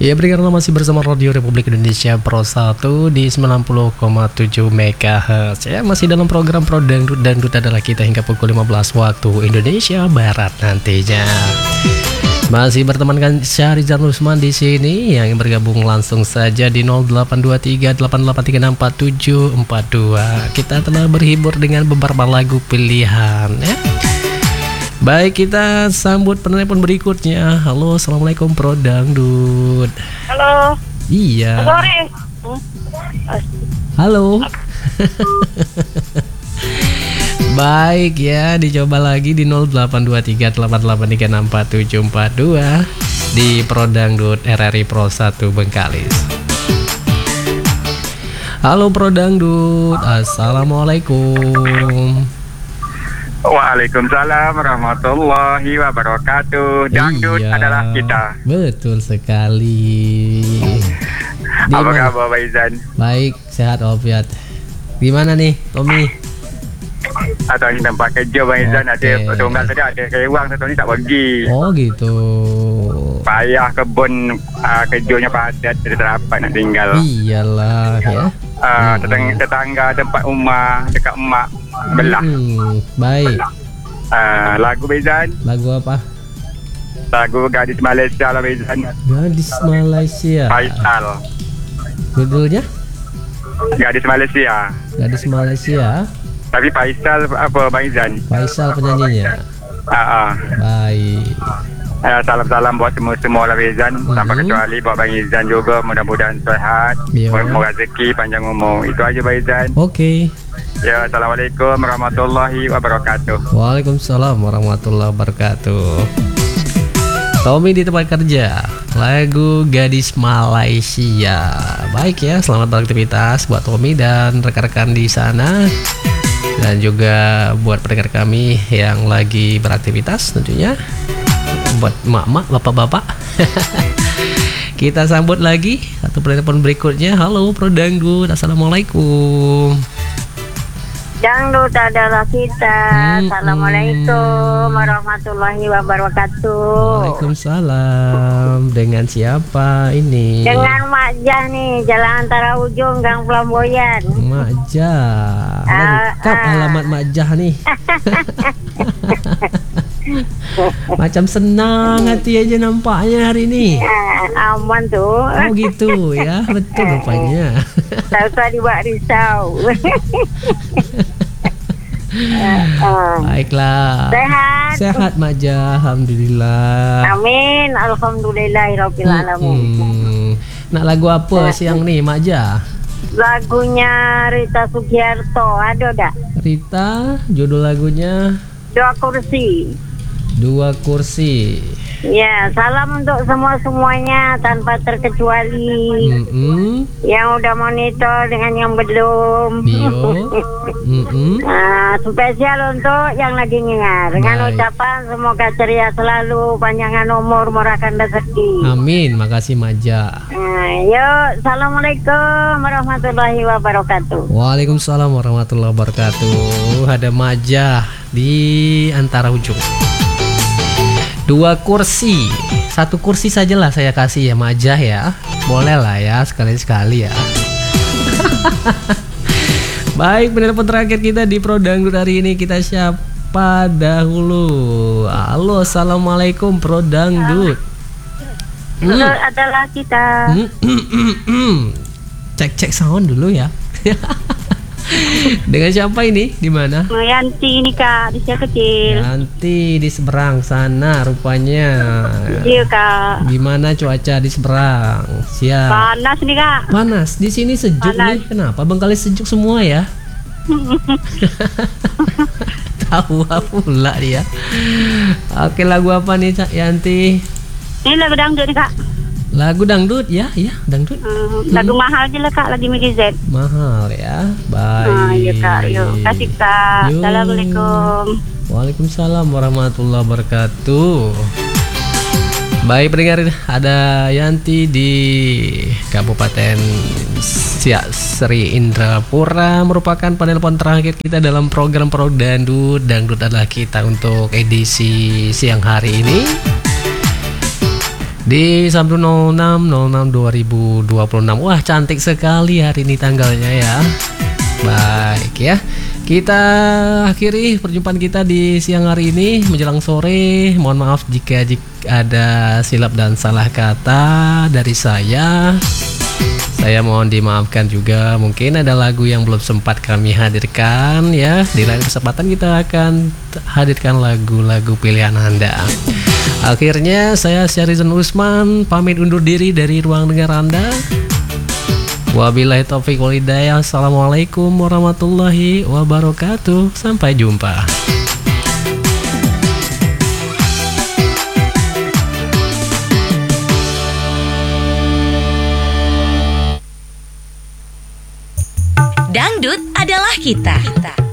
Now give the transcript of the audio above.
Ya, karena masih bersama Radio Republik Indonesia Pro 1 di 90,7 MHz. Ya, masih dalam program Pro Dangdut. Dangdut adalah kita hingga pukul 15 waktu Indonesia Barat nantinya. Masih bertemankan Syahrizal Nusman di sini yang bergabung langsung saja di 082388364742. Kita telah berhibur dengan beberapa lagu pilihan ya. Baik, kita sambut penelpon berikutnya. Halo, assalamualaikum Pro Dangdut. Halo. Iya. Sore. Halo. Baik ya, dicoba lagi di 082388364742 di Pro Dangdut RRI Pro 1 Bengkalis. Halo Pro Dangdut, assalamualaikum. Waalaikumsalam warahmatullahi wabarakatuh. Dangdut adalah kita. Betul sekali. Apa kabar Pak Izan? Baik, sehat walafiat. Gimana nih Tommy? Atau ini tempat kerja Pak Izan, ada tunggal tadi ada kewang, satu ni tak pergi. Oh gitu. Payah kebun kerjanya padat, jadi tak dapat nak tinggal. Iyalah ya. Tetangga tempat rumah dekat emak belah. Baik. Lagu Bezan. Lagu apa? Lagu Gadis Malaysia lah Bezan. Gadis Malaysia. Faisal. Judulnya? Gadis Malaysia. Gadis Malaysia. Tapi Faisal apa Bezan? Faisal penyanyinya. Baik. Salam-salam buat semua lah Bezan, tanpa kecuali buat Bang Izan juga, mudah-mudahan sehat, moga rezeki, panjang umur. Itu aja Bang Izan. Oke. Ya, assalamualaikum warahmatullahi wabarakatuh. Waalaikumsalam warahmatullahi wabarakatuh. Tommy di tempat kerja, lagu Gadis Malaysia. Baik ya, selamat beraktivitas buat Tommy dan rekan-rekan di sana. Dan juga buat pendengar kami yang lagi beraktivitas tentunya. Buat mak-mak, bapak-bapak. Kita sambut lagi satu penelpon berikutnya. Halo Pro Dangdut, assalamualaikum. Dangdut adalah kita. Assalamualaikum warahmatullahi wabarakatuh. Waalaikumsalam. Dengan siapa ini? Dengan Mak Jah nih, Jalan Antara Ujung, Gang Flamboyan. Mak Jah. Lengkap alamat Mak Jah nih. Macam senang hati aja nampaknya hari ini. Aman tuh. Oh gitu ya, betul rupanya. Tak dibuat risau. Baiklah. Sehat Mak Jah, alhamdulillah. Amin, alhamdulillahirabbil alamin. Nak lagu apa siang nih Mak Jah? Lagunya Rita Sugiarto, ada dak? Rita, judul lagunya Dua Kursi. Dua Kursi. Ya, salam untuk semua-semuanya tanpa terkecuali. Yang udah monitor dengan yang belum. Spesial untuk yang lagi ngingar. Dengan ucapan semoga ceria selalu, panjangan umur, murahkan rezeki. Amin, makasih Mak Jah. Yuk, assalamualaikum warahmatullahi wabarakatuh. Waalaikumsalam warahmatullahi wabarakatuh. Ada Mak Jah di Antara Ujung. Dua kursi, satu kursi sajalah saya kasih ya Mak Jah ya. Boleh lah ya, sekali-sekali ya. Baik, penelpon terakhir kita di Pro Dangdut hari ini, kita siapa dahulu? Halo, assalamualaikum Pro Dangdut. Adalah kita. Cek sound dulu ya. Dengan siapa ini? Di mana? Yanti ini Kak, di Sia Kecil. Yanti di seberang sana rupanya. Iya Kak. Gimana cuaca di seberang? Siap. Panas nih Kak. Panas. Di sini sejuk nih. Kenapa? Bengkalis sejuk semua ya? Tahu pula dia. Oke, lagu apa nih Cak Yanti? Ini lagu dangdut nih Kak. Lagu dangdut ya, dangdut. Lagu mahal aja lah Kak, lagi Miki Z. Mahal ya, baik. Iya Kak, yuk kasih Kak. Assalamualaikum. Waalaikumsalam warahmatullahi wabarakatuh. Baik pendengar, ada Yanti di Kabupaten Siak Sri Indrapura, merupakan penelpon terakhir kita dalam program Pro Dangdut. Dangdut adalah kita untuk edisi siang hari ini. Di 106060062026. Wah, cantik sekali hari ini tanggalnya ya. Baik ya. Kita akhiri perjumpaan kita di siang hari ini menjelang sore. Mohon maaf jika ada silap dan salah kata dari saya. Saya mohon dimaafkan juga. Mungkin ada lagu yang belum sempat kami hadirkan ya. Di lain kesempatan kita akan hadirkan lagu-lagu pilihan Anda. Akhirnya saya Syarizan Usman pamit undur diri dari ruang dengar Anda. Wabillahi taufiq wal hidayah. Assalamualaikum warahmatullahi wabarakatuh. Sampai jumpa. Dangdut adalah kita.